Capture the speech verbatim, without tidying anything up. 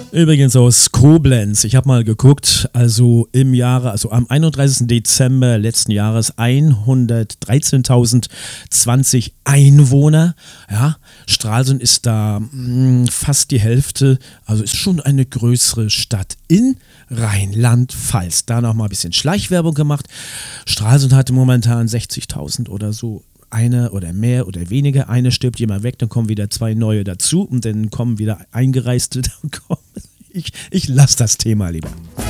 Übrigens aus Koblenz. Ich habe mal geguckt, also im Jahre, also am einunddreißigsten Dezember letzten Jahres hundertdreizehntausendzwanzig Einwohner. Ja, Stralsund ist da mh, fast die Hälfte, also ist schon eine größere Stadt in Rheinland-Pfalz. Da noch mal ein bisschen Schleichwerbung gemacht. Stralsund hatte momentan sechzigtausend oder so. Eine oder mehr oder weniger, eine stirbt jemand weg, dann kommen wieder zwei neue dazu und dann kommen wieder Eingereiste. Ich, ich lasse das Thema lieber.